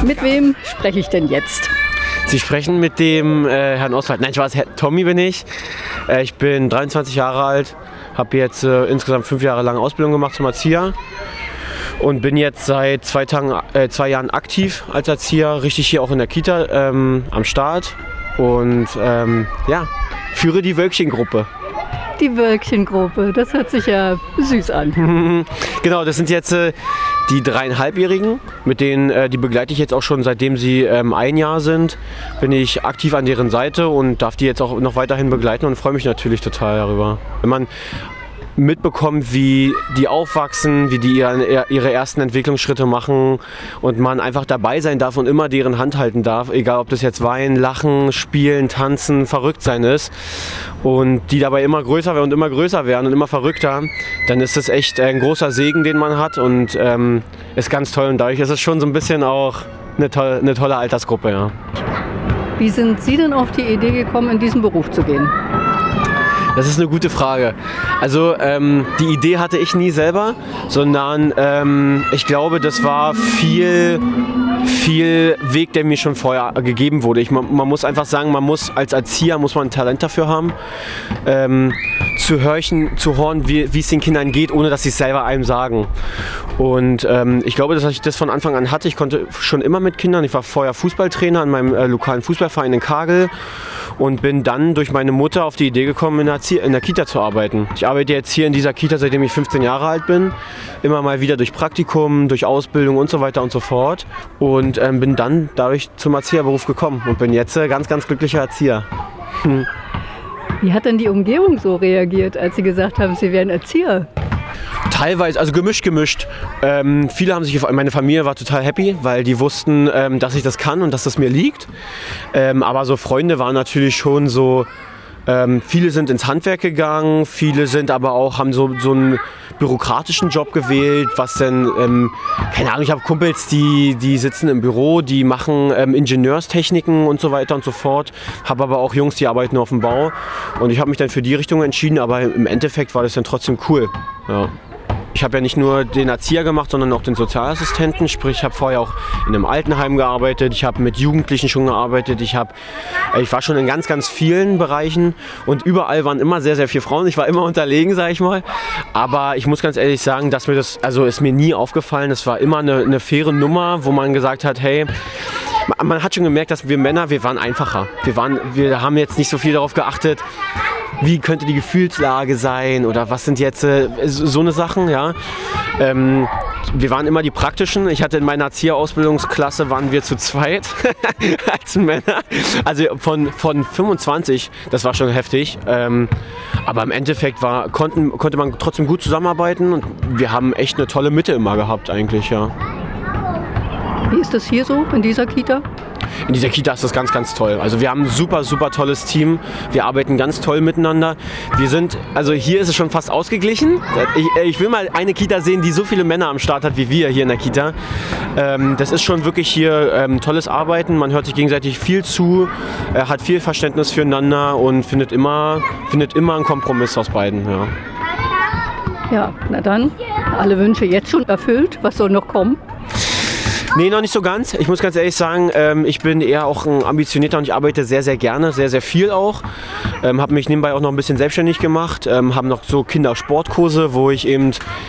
Mit wem spreche ich denn jetzt? Sie sprechen mit dem Herrn Oswald. Nein, Tommy bin ich. Ich bin 23 Jahre alt, habe jetzt insgesamt 5 Jahre lang Ausbildung gemacht zum Erzieher und bin jetzt seit 2 Jahren aktiv als Erzieher, richtig hier auch in der Kita am Start und führe die Wölkchen-Gruppe. Die Wölkchen-Gruppe, das hört sich ja süß an. Genau, das sind jetzt die 3,5-Jährigen, mit denen die begleite ich jetzt auch schon seitdem sie 1 Jahr sind, bin ich aktiv an deren Seite und darf die jetzt auch noch weiterhin begleiten und freue mich natürlich total darüber. Wenn man mitbekommt, wie die aufwachsen, wie die ihre ersten Entwicklungsschritte machen und man einfach dabei sein darf und immer deren Hand halten darf, egal ob das jetzt weinen, lachen, spielen, tanzen, verrückt sein ist und die dabei immer größer werden und immer verrückter, dann ist das echt ein großer Segen, den man hat und ist ganz toll und dadurch ist es schon so ein bisschen auch eine tolle Altersgruppe. Ja. Wie sind Sie denn auf die Idee gekommen, in diesen Beruf zu gehen? Das ist eine gute Frage. Also die Idee hatte ich nie selber, sondern ich glaube, das war viel Weg, der mir schon vorher gegeben wurde. Man muss einfach sagen, als Erzieher muss man ein Talent dafür haben, zu hören, wie es den Kindern geht, ohne dass sie es selber einem sagen. Und ich glaube, dass ich das von Anfang an hatte. Ich konnte schon immer mit Kindern. Ich war vorher Fußballtrainer an meinem lokalen Fußballverein in Kagel und bin dann durch meine Mutter auf die Idee gekommen, in der Kita zu arbeiten. Ich arbeite jetzt hier in dieser Kita, seitdem ich 15 Jahre alt bin. Immer mal wieder durch Praktikum, durch Ausbildung und so weiter und so fort. Und bin dann dadurch zum Erzieherberuf gekommen und bin jetzt ganz, ganz glücklicher Erzieher. Wie hat denn die Umgebung so reagiert, als Sie gesagt haben, Sie wären Erzieher? Teilweise, also gemischt. Meine Familie war total happy, weil die wussten, dass ich das kann und dass das mir liegt. Aber so Freunde waren natürlich schon so, viele sind ins Handwerk gegangen, viele sind aber auch, haben so einen bürokratischen Job gewählt, was denn, keine Ahnung, ich habe Kumpels, die sitzen im Büro, die machen Ingenieurstechniken und so weiter und so fort, habe aber auch Jungs, die arbeiten auf dem Bau und ich habe mich dann für die Richtung entschieden, aber im Endeffekt war das dann trotzdem cool. Ja. Ich habe ja nicht nur den Erzieher gemacht, sondern auch den Sozialassistenten, sprich ich habe vorher auch in einem Altenheim gearbeitet, ich habe mit Jugendlichen schon gearbeitet, ich war schon in ganz, ganz vielen Bereichen und überall waren immer sehr, sehr viele Frauen, ich war immer unterlegen, sage ich mal, aber ich muss ganz ehrlich sagen, dass mir das, also ist mir nie aufgefallen, es war immer eine faire Nummer, wo man gesagt hat, hey, man hat schon gemerkt, dass wir Männer, wir waren einfacher, wir haben jetzt nicht so viel darauf geachtet, wie könnte die Gefühlslage sein oder was sind jetzt so eine Sachen, ja. Wir waren immer die praktischen. Ich hatte in meiner Erzieherausbildungsklasse, waren wir zu zweit als Männer. Also von 25, das war schon heftig. Aber im Endeffekt konnte man trotzdem gut zusammenarbeiten und wir haben echt eine tolle Mitte immer gehabt eigentlich, ja. Wie ist das hier so in dieser Kita? In dieser Kita ist das ganz, ganz toll. Also wir haben ein super, super tolles Team. Wir arbeiten ganz toll miteinander. Also hier ist es schon fast ausgeglichen. Ich will mal eine Kita sehen, die so viele Männer am Start hat wie wir hier in der Kita. Das ist schon wirklich hier tolles Arbeiten. Man hört sich gegenseitig viel zu, hat viel Verständnis füreinander und findet immer einen Kompromiss aus beiden. Ja. Ja, na dann, alle Wünsche jetzt schon erfüllt. Was soll noch kommen? Nee, noch nicht so ganz. Ich muss ganz ehrlich sagen, ich bin eher auch ein Ambitionierter und ich arbeite sehr, sehr gerne, sehr, sehr viel auch. Habe mich nebenbei auch noch ein bisschen selbstständig gemacht, habe noch so Kindersportkurse, wo ich eben